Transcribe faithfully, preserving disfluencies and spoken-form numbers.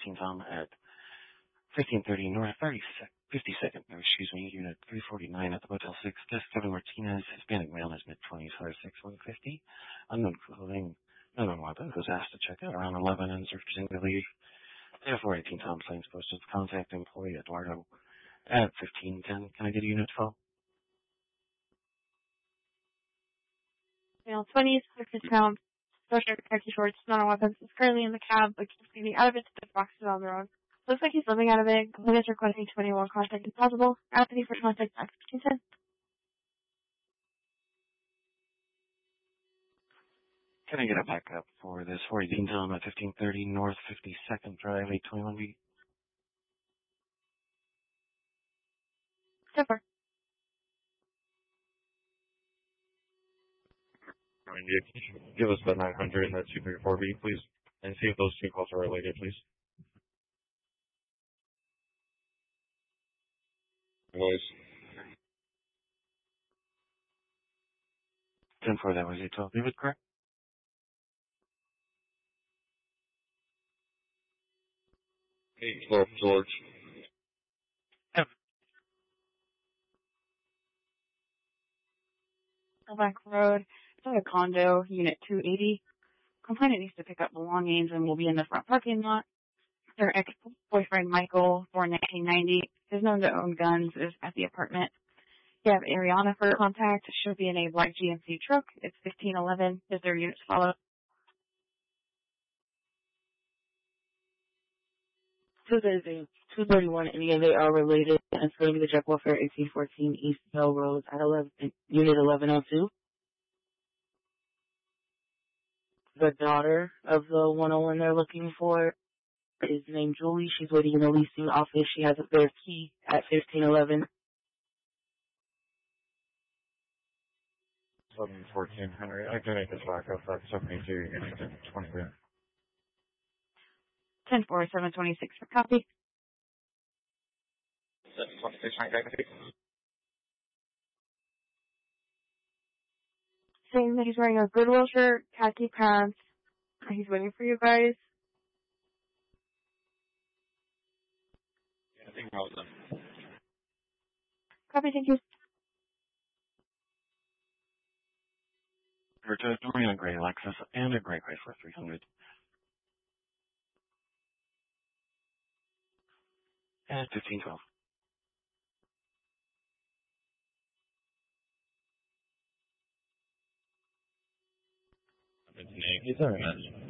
fifteen Tom at fifteen thirty North fifty-second, excuse me, Unit three forty-nine at the Motel six. Guest Kevin Martinez, Hispanic male, in his mid-twenties, five six, one fifty. Unknown clothing, unknown weapons, was asked to check out around eleven and searching the leave. Data four eighteen Tom Plains posted to contact employee Eduardo at fifteen ten. Can I get a unit twelve? Male twenties, fifty pounds, sweatshirt, khaki shorts, not on weapons, is currently in the cab, but keeps getting out of it to the boxes on the road. Looks like he's living out of it. Complaint is requesting twenty-one contact if possible. Anthony for contact at fifteen ten. Can I get a backup for this four eighteen Tom at fifteen thirty North fifty-second Drive, eight twenty-one B? Super. Give us the nine hundred and the two three four B, please. And see if those two calls are related, please. Noise. ten four, that was eight twelve. David, correct? eight twelve, George. Yep. Back Road. It's like a condo, Unit two eighty. Complainant needs to pick up belongings and will be in the front parking lot. Their ex-boyfriend, Michael, born nineteen ninety, is known to own guns, is at the apartment. You have Ariana for contact. She'll be in a black G M C truck. It's fifteen eleven. Is there units follow? two thirty, two thirty-one, any of they are related, and it's going to be the Jack Welfare eighteen fourteen East Bell Road at eleven, Unit eleven oh two. The daughter of the one oh one they're looking for is named Julie. She's waiting in the leasing office. She has a spare key at fifteen eleven. eleven fourteen Henry. I can make this back up. That's seventy-two. You're going to get twenty grand. ten four, seven twenty-six for copy. seven twenty-six, nine twenty-six. Saying that he's wearing a Goodwill shirt, khaki pants. He's waiting for you guys. Yeah, I think all of them. Copy, thank you. Roberto, Dorian Gray Lexus, and a Gray Chrysler three hundred. And fifteen twelve. It's an eight. It's all right.